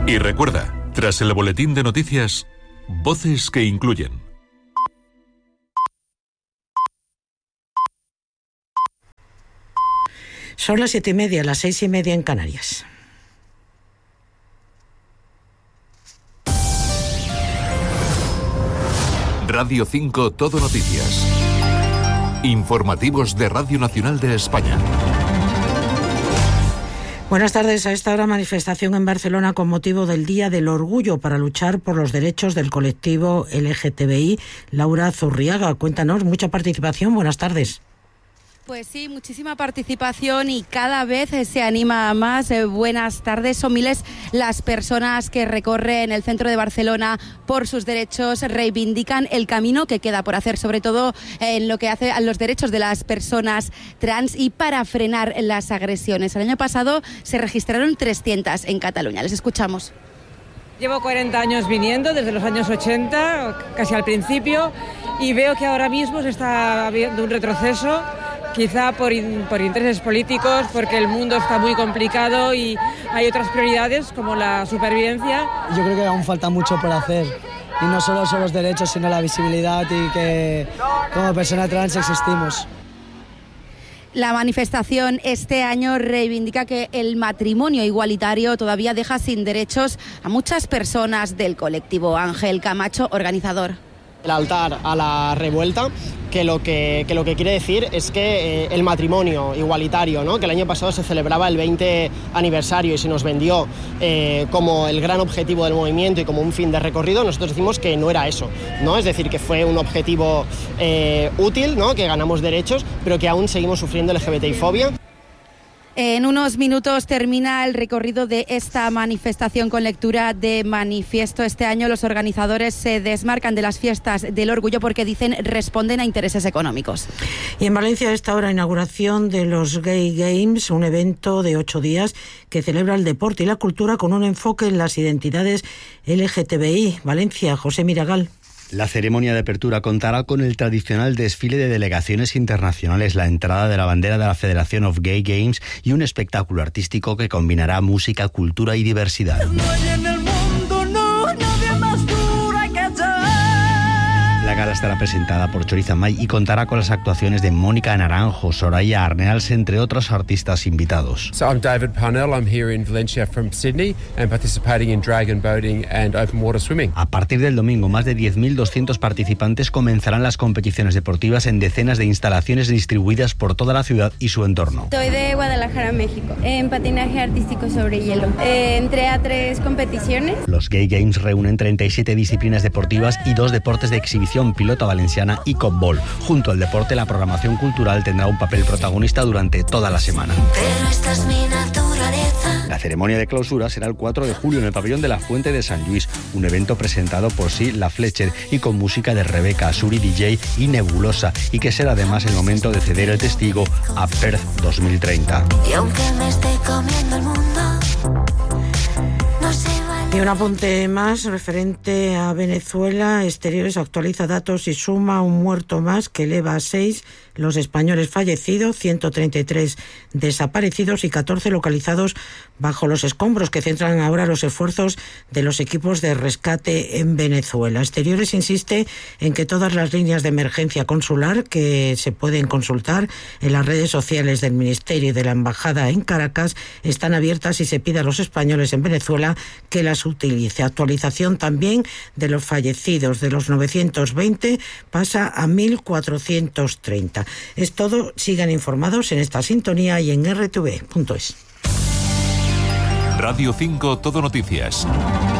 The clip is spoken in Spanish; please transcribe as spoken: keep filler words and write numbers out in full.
Y recuerda, tras el boletín de noticias, voces que incluyen. Son las siete y media, las seis y media en Canarias. Radio cinco Todo Noticias. Informativos de Radio Nacional de España. Buenas tardes. A esta hora, manifestación en Barcelona con motivo del Día del Orgullo para luchar por los derechos del colectivo L G T B I. Laura Zurriaga, cuéntanos, mucha participación. Buenas tardes. Pues sí, muchísima participación y cada vez se anima más. Eh, buenas tardes. Son miles las personas que recorren el centro de Barcelona por sus derechos, reivindican el camino que queda por hacer, sobre todo en lo que hace a los derechos de las personas trans y para frenar las agresiones. El año pasado se registraron trescientas en Cataluña. Les escuchamos. Llevo cuarenta años viniendo, desde los años ochenta, casi al principio, y veo que ahora mismo se está viendo un retroceso. Quizá por, in, por intereses políticos, porque el mundo está muy complicado y hay otras prioridades como la supervivencia. Yo creo que aún falta mucho por hacer, y no solo son los derechos, sino la visibilidad y que como persona trans existimos. La manifestación este año reivindica que el matrimonio igualitario todavía deja sin derechos a muchas personas del colectivo. Ángel Camacho, organizador. El altar a la revuelta, que lo que, que, lo que quiere decir es que eh, el matrimonio igualitario, ¿no?, que el año pasado se celebraba el veinte aniversario y se nos vendió eh, como el gran objetivo del movimiento y como un fin de recorrido, nosotros decimos que no era eso, ¿no? Es decir, que fue un objetivo eh, útil, ¿no?, que ganamos derechos, pero que aún seguimos sufriendo L G B T I fobia. En unos minutos termina el recorrido de esta manifestación con lectura de manifiesto. Este año los organizadores se desmarcan de las fiestas del orgullo porque dicen responden a intereses económicos. Y en Valencia a esta hora inauguración de los Gay Games, un evento de ocho días que celebra el deporte y la cultura con un enfoque en las identidades L G T B I. Valencia, José Miragal. La ceremonia de apertura contará con el tradicional desfile de delegaciones internacionales, la entrada de la bandera de la Federación of Gay Games y un espectáculo artístico que combinará música, cultura y diversidad. No hay en el mundo, no, nadie más dura que yo. La gala estará presentada por Choriza May y contará con las actuaciones de Mónica Naranjo, Soraya Arnals, entre otros artistas invitados. So I'm David Parnell. I'm here in Valencia from Sydney and participating in dragon boating and open water swimming. A partir del domingo, más de diez mil doscientos participantes comenzarán las competiciones deportivas en decenas de instalaciones distribuidas por toda la ciudad y su entorno. Soy de Guadalajara, México, en patinaje artístico sobre hielo. Eh, entré a tres competiciones. Los Gay Games reúnen treinta y siete disciplinas deportivas y dos deportes de exhibición, pilota valenciana y copbol. Junto al deporte, la programación cultural tendrá un papel protagonista durante toda la semana. Pero esta es mi naturaleza. La ceremonia de clausura será el cuatro de julio en el pabellón de la Fuente de San Luis, un evento presentado por Sí La Fletcher y con música de Rebeca, Suri D J y Nebulosa, y que será además el momento de ceder el testigo a Perth dos mil treinta. Y aunque me esté comiendo el mundo, no se vale. Y un apunte más referente a Venezuela. Exteriores actualiza datos y suma un muerto más que eleva a seis los españoles fallecidos, ciento treinta y tres desaparecidos y catorce localizados bajo los escombros que centran ahora los esfuerzos de los equipos de rescate en Venezuela. Exteriores insiste en que todas las líneas de emergencia consular que se pueden consultar en las redes sociales del Ministerio y de la Embajada en Caracas están abiertas y se pide a los españoles en Venezuela que las utilice. Actualización también de los fallecidos, de los novecientos veinte pasa a mil cuatrocientos treinta. Es todo, sigan informados en esta sintonía y en erre te ve punto es. Radio cinco Todo Noticias.